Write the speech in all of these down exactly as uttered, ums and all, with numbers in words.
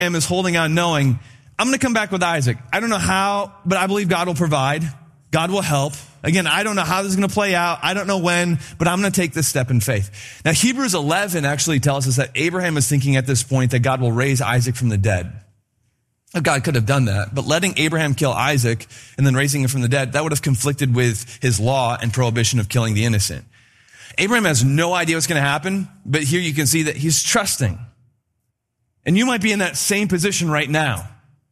Abraham is holding on knowing, I'm going to come back with Isaac. I don't know how, but I believe God will provide. God will help. Again, I don't know how this is going to play out. I don't know when, but I'm going to take this step in faith. Now, Hebrews eleven actually tells us that Abraham is thinking at this point that God will raise Isaac from the dead. God could have done that, but letting Abraham kill Isaac and then raising him from the dead, that would have conflicted with his law and prohibition of killing the innocent. Abraham has no idea what's going to happen, but here you can see that he's trusting. And you might be in that same position right now.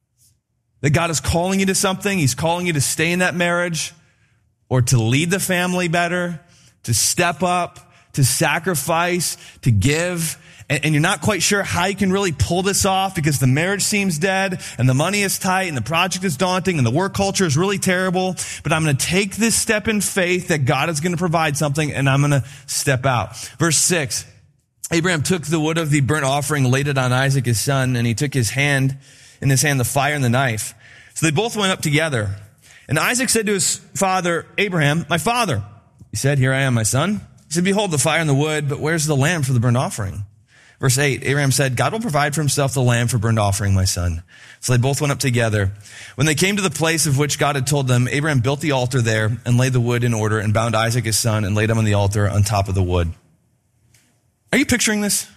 That God is calling you to something. He's calling you to stay in that marriage or to lead the family better, to step up, to sacrifice, to give. And, and you're not quite sure how you can really pull this off because the marriage seems dead and the money is tight and the project is daunting and the work culture is really terrible. But I'm going to take this step in faith that God is going to provide something and I'm going to step out. Verse six, Abraham took the wood of the burnt offering, laid it on Isaac his son, and he took his hand in his hand the fire and the knife. So they both went up together. And Isaac said to his father, Abraham, my father. He said, here I am, my son. He said, behold, the fire and the wood, but where's the lamb for the burnt offering? Verse eight, Abraham said, God will provide for himself the lamb for burnt offering, my son. So they both went up together. When they came to the place of which God had told them, Abraham built the altar there and laid the wood in order and bound Isaac his son and laid him on the altar on top of the wood. Are you picturing this?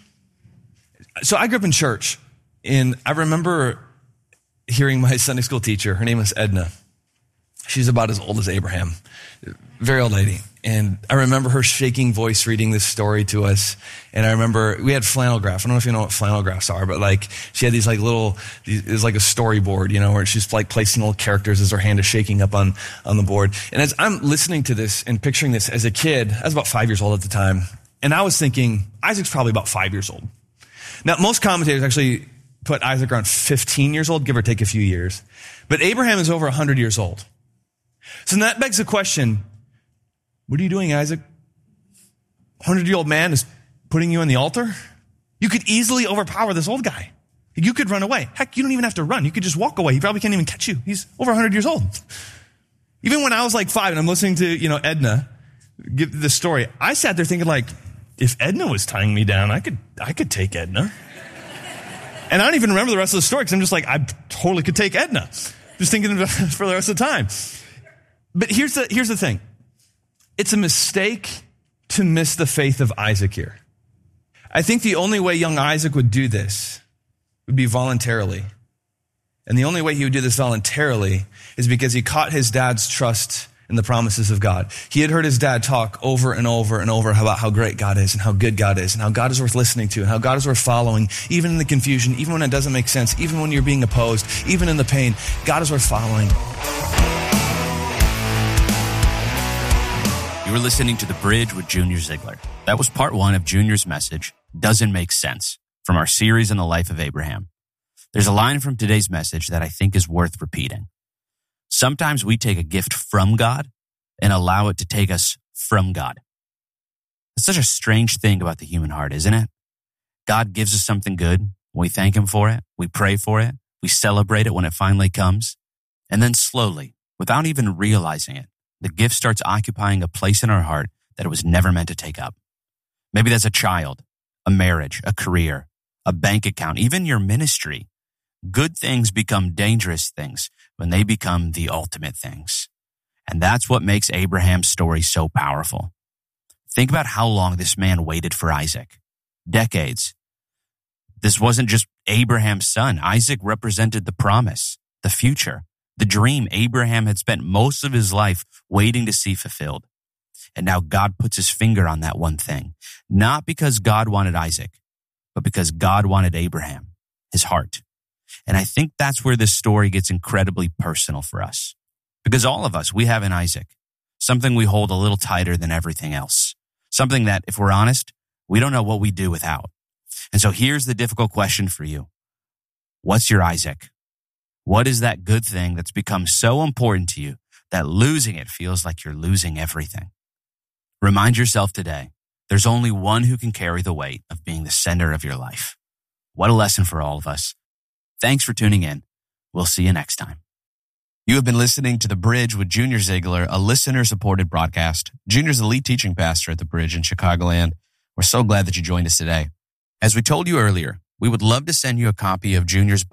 So I grew up in church, and I remember hearing my Sunday school teacher, her name was Edna. She's about as old as Abraham, very old lady. And I remember her shaking voice reading this story to us. And I remember we had flannel graphs. I don't know if you know what flannel graphs are, but like she had these like little, it was like a storyboard, you know, where she's like placing little characters as her hand is shaking up on, on the board. And as I'm listening to this and picturing this as a kid, I was about five years old at the time. And I was thinking, Isaac's probably about five years old. Now, most commentators actually put Isaac around fifteen years old, give or take a few years. But Abraham is over one hundred years old. So that begs the question, what are you doing, Isaac? A hundred-year-old man is putting you on the altar? You could easily overpower this old guy. You could run away. Heck, you don't even have to run. You could just walk away. He probably can't even catch you. He's over one hundred years old. Even when I was like five and I'm listening to, you know, Edna give this story, I sat there thinking like, if Edna was tying me down, I could, I could take Edna. And I don't even remember the rest of the story because I'm just like, I totally could take Edna. Just thinking for the rest of the time. But here's the, here's the thing. It's a mistake to miss the faith of Isaac here. I think the only way young Isaac would do this would be voluntarily. And the only way he would do this voluntarily is because he caught his dad's trust in the promises of God. He had heard his dad talk over and over and over about how great God is and how good God is and how God is worth listening to and how God is worth following, even in the confusion, even when it doesn't make sense, even when you're being opposed, even in the pain. God is worth following. You were listening to The Bridge with Junior Ziegler. That was part one of Junior's message, Doesn't Make Sense, from our series on the life of Abraham. There's a line from today's message that I think is worth repeating. Sometimes we take a gift from God and allow it to take us from God. It's such a strange thing about the human heart, isn't it? God gives us something good. We thank him for it. We pray for it. We celebrate it when it finally comes. And then slowly, without even realizing it, the gift starts occupying a place in our heart that it was never meant to take up. Maybe that's a child, a marriage, a career, a bank account, even your ministry. Good things become dangerous things when they become the ultimate things. And that's what makes Abraham's story so powerful. Think about how long this man waited for Isaac. Decades. This wasn't just Abraham's son. Isaac represented the promise, the future, the dream Abraham had spent most of his life waiting to see fulfilled. And now God puts his finger on that one thing, not because God wanted Isaac, but because God wanted Abraham, his heart. And I think that's where this story gets incredibly personal for us. Because all of us, we have an Isaac, something we hold a little tighter than everything else. Something that, if we're honest, we don't know what we do without. And so here's the difficult question for you. What's your Isaac? What is that good thing that's become so important to you that losing it feels like you're losing everything? Remind yourself today, there's only one who can carry the weight of being the center of your life. What a lesson for all of us. Thanks for tuning in. We'll see you next time. You have been listening to The Bridge with Junior Ziegler, a listener-supported broadcast. Junior's the lead teaching pastor at The Bridge in Chicagoland. We're so glad that you joined us today. As we told you earlier, We would love to send you a copy of Junior's